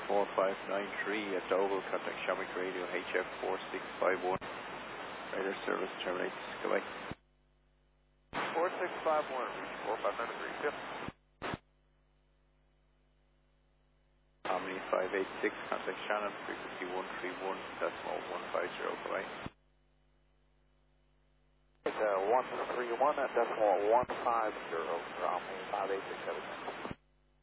4593 at Dover, contact Shamrock Radio HF4651. Radar service terminates. Goodbye. 4651, reach 4593. Yep. Omni 586, contact Shannon, frequency 131.150. Goodbye. 131 at decimal 150, Omni 586, everything.